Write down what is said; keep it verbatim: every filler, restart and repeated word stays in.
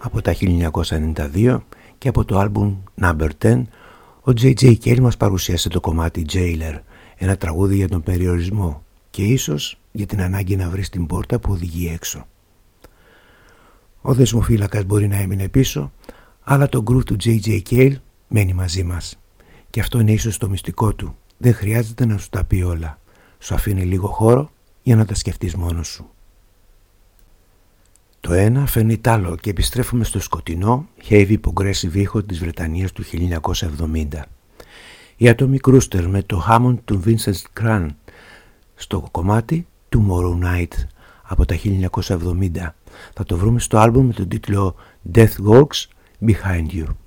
από τα χίλια εννιακόσια ενενήντα δύο και από το άλμπουμ Number δέκα ο τζέι τζέι Cale μας παρουσίασε το κομμάτι Jailer, ένα τραγούδι για τον περιορισμό και ίσως για την ανάγκη να βρεις την πόρτα που οδηγεί έξω. Ο δεσμοφύλακας μπορεί να έμεινε πίσω, αλλά το groove του τζέι τζέι Cale μένει μαζί μας. Και αυτό είναι ίσως το μυστικό του. Δεν χρειάζεται να σου τα πει όλα. Σου αφήνει λίγο χώρο για να τα σκεφτείς μόνος σου. Το ένα φέρνει τ' άλλο και επιστρέφουμε στο σκοτεινό heavy progressive ήχο της Βρετανίας του χίλια εννιακόσια εβδομήντα. Η Atomic Rooster με το Hammond του Vincent Kran στο κομμάτι Tomorrow Night από τα χίλια εννιακόσια εβδομήντα. Θα το βρούμε στο άλμπουμ με τον τίτλο Death Walks Behind You.